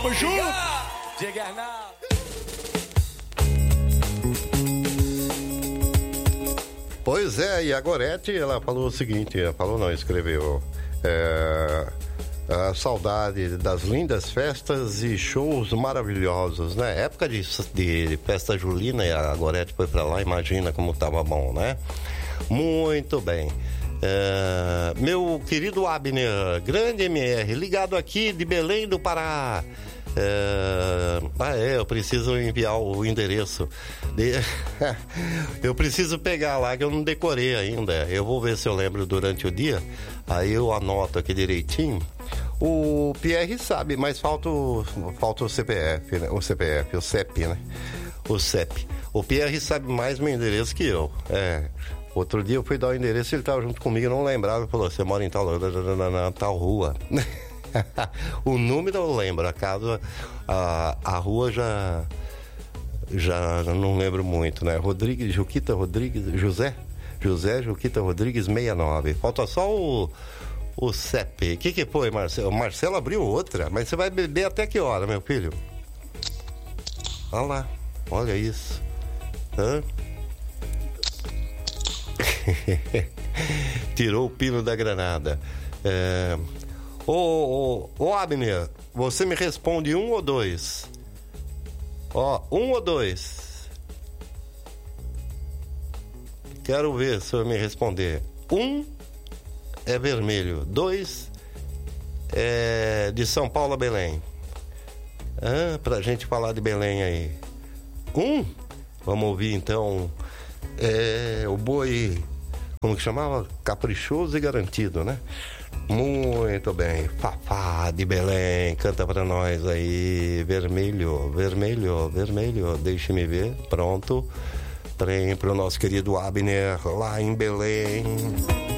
Tamo junto! Diga Arnaldo. Pois é, e a Gorete, ela falou o seguinte, escreveu, a saudade das lindas festas e shows maravilhosos, né? Época de festa julina, e a Gorete foi pra lá, imagina como tava bom, né? Muito bem. Meu querido Abner, grande MR, ligado aqui de Belém do Pará. Eu preciso enviar o endereço. Eu preciso pegar lá que eu não decorei ainda. Eu vou ver se eu lembro durante o dia. Aí eu anoto aqui direitinho. O Pierre sabe, mas falta o CPF, né? O CEP, né? O CEP. O Pierre sabe mais meu endereço que eu. Outro dia eu fui dar o endereço, ele estava junto comigo, eu não lembrava. Ele falou: você mora em tal rua. O número eu lembro, a casa, a rua já não lembro muito, né? Juquita Rodrigues, José Juquita Rodrigues 69. Falta só o CEP. O que foi, Marcelo? O Marcelo abriu outra, mas você vai beber até que hora, meu filho? Olha lá, olha isso. Tirou o pino da granada. Ô Abner, você me responde 1 ou 2? 1 ou 2? Quero ver se eu me responder. 1 é vermelho, 2 é de São Paulo a Belém. Pra gente falar de Belém aí. 1? Vamos ouvir então. O boi, como que chamava? Caprichoso e garantido, né? Muito bem, Fafá de Belém, canta pra nós aí. Vermelho, vermelho, vermelho, deixe-me ver. Pronto, trem pro nosso querido Abner lá em Belém.